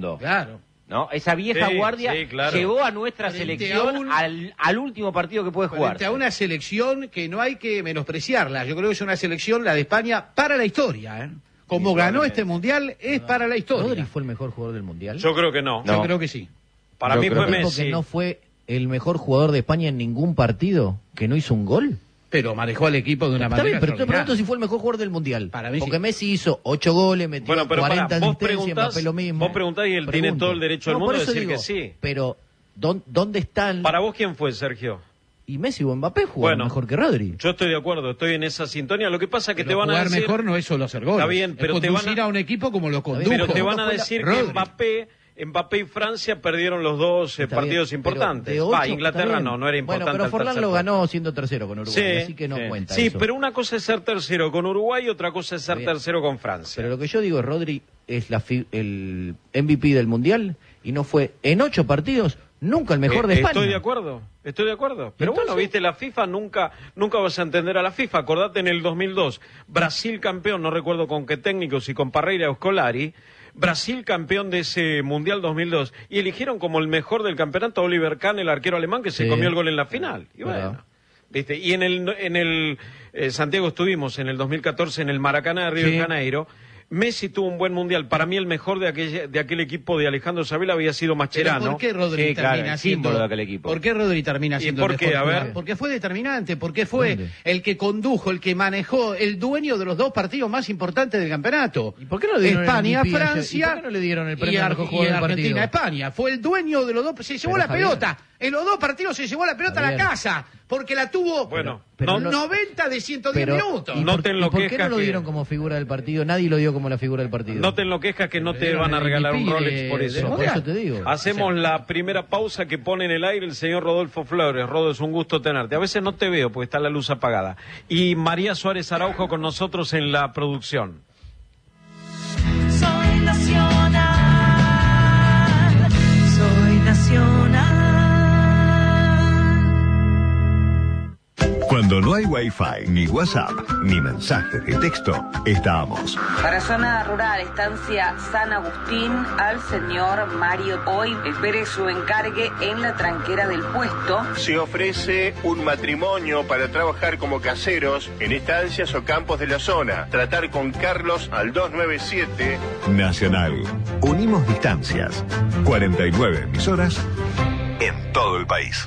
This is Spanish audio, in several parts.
mundo. Claro. ¿No? Esa vieja guardia claro. llevó a nuestra selección al último partido que puede jugar. Frente a una selección que no hay que menospreciarla. Yo creo que es una selección, la de España, para la historia. Como ganó este Mundial, es para la historia. ¿Rodri fue el mejor jugador del Mundial? Yo creo que no. Yo creo que sí. Para mí fue Messi. ¿Porque no fue el mejor jugador de España en ningún partido? ¿Que no hizo un gol? Pero manejó al equipo de una manera Está bien, pero te extraordinaria. pregunto si fue el mejor jugador del Mundial. Para mí porque sí. Messi hizo 8 goles, metió 40 asistencias, Mbappé lo mismo. Vos preguntás y él tiene todo el derecho del mundo de decir que sí. Pero, ¿dónde están? ¿Para vos quién fue, Sergio? Y Messi o Mbappé jugaron mejor que Rodri. Yo estoy de acuerdo, estoy en esa sintonía. Lo que pasa es que te van a decir... mejor no es solo hacer goles. Está bien, pero es conducir a un equipo como lo condujo. Pero te van a decir que Mbappé y Francia perdieron los dos partidos importantes. Inglaterra no era importante. Bueno, pero Forlán lo ganó siendo tercero con Uruguay, así que no cuenta eso. Pero una cosa es ser tercero con Uruguay y otra cosa es ser tercero con Francia. Pero lo que yo digo es, Rodri es el MVP del Mundial y no fue en 8 partidos nunca el mejor de España. Estoy de acuerdo. Pero entonces, bueno, viste, la FIFA nunca vas a entender a la FIFA. Acordate en el 2002, Brasil campeón, no recuerdo con qué técnicos, y con Parreira o Scolari, Brasil campeón de ese Mundial 2002, y eligieron como el mejor del campeonato a Oliver Kahn, el arquero alemán que se comió el gol en la final. Y bueno, ¿viste? Y en el Santiago estuvimos en el 2014 en el Maracaná de Río de Janeiro. Messi tuvo un buen Mundial. Para mí el mejor de aquel equipo de Alejandro Sabela había sido Mascherano. ¿Por qué Rodri termina siendo de aquel equipo? ¿Por qué Rodri termina siendo el mejor jugador? Porque fue determinante, porque fue el que condujo, el que manejó, el dueño de los dos partidos más importantes del campeonato. ¿Y por qué no le dieron España, el MVP Francia, ¿y por qué no le dieron el premio al mejor jugador del partido? Argentina, España. Fue el dueño de los dos, se llevó la pelota. En los dos partidos se llevó la pelota a la casa, porque la tuvo 90 de 110 minutos. ¿Y por qué no lo dieron como figura del partido? Nadie lo dio como la figura del partido. No te enloquezcas que no te van a regalar un Rolex por eso. Por eso te digo. Hacemos la primera pausa que pone en el aire el señor Rodolfo Flores. Rodo, es un gusto tenerte. A veces no te veo porque está la luz apagada. Y María Suárez Araujo con nosotros en la producción. Soy nacional, soy nacional. Cuando no hay Wi-Fi, ni WhatsApp, ni mensajes de texto, estamos. Para zona rural, estancia San Agustín, al señor Mario Hoy. Espere su encargue en la tranquera del puesto. Se ofrece un matrimonio para trabajar como caseros en estancias o campos de la zona. Tratar con Carlos al 297. Nacional. Unimos distancias. 49 emisoras en todo el país.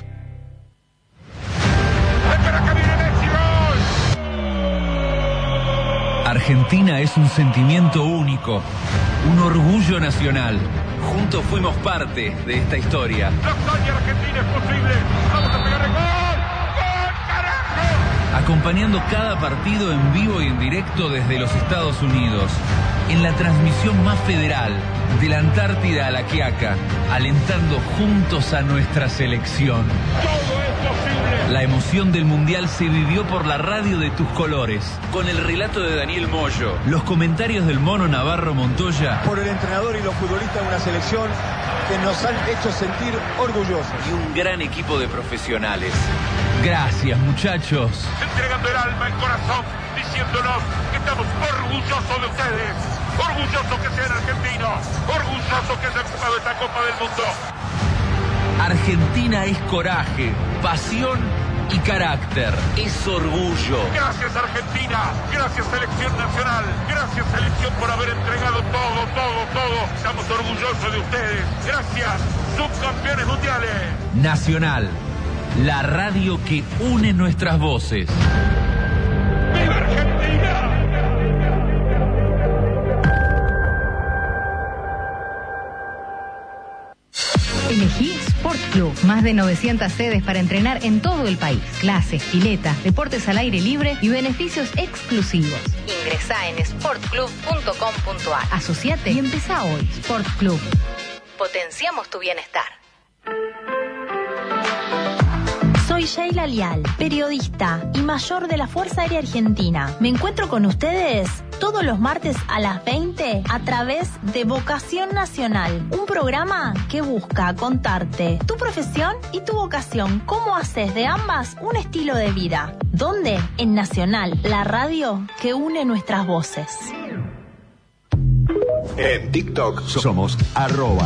Argentina es un sentimiento único, un orgullo nacional. Juntos fuimos parte de esta historia. ¡La hazaña argentina es posible! ¡Vamos a pegar el gol! ¡Gol, carajo! Acompañando cada partido en vivo y en directo desde los Estados Unidos. En la transmisión más federal, de la Antártida a la Quiaca, alentando juntos a nuestra selección. ¡Todo es posible! La emoción del Mundial se vivió por la radio de tus colores, con el relato de Daniel Moyo, los comentarios del Mono Navarro Montoya, por el entrenador y los futbolistas de una selección que nos han hecho sentir orgullosos. Y un gran equipo de profesionales. Gracias, muchachos. Entregando el alma, el corazón, diciéndonos que estamos orgullosos de ustedes. Orgullosos que sean argentinos. Orgullosos que hayan jugado esta Copa del Mundo. Argentina es coraje, pasión y carácter. Es orgullo. Gracias, Argentina. Gracias, Selección Nacional. Gracias, Selección, por haber entregado todo. Estamos orgullosos de ustedes. Gracias, subcampeones mundiales. Nacional, la radio que une nuestras voces. ¡Viva Argentina! Elegí Sport Club. Más de 900 sedes para entrenar en todo el país. Clases, piletas, deportes al aire libre y beneficios exclusivos. Ingresá en sportclub.com.ar. Asociate y empezá hoy. Sport Club. Potenciamos tu bienestar. Soy Sheila Lial, periodista y mayor de la Fuerza Aérea Argentina. Me encuentro con ustedes todos los martes a las 20 a través de Vocación Nacional, un programa que busca contarte tu profesión y tu vocación, cómo haces de ambas un estilo de vida. ¿Dónde? En Nacional, la radio que une nuestras voces. En TikTok somos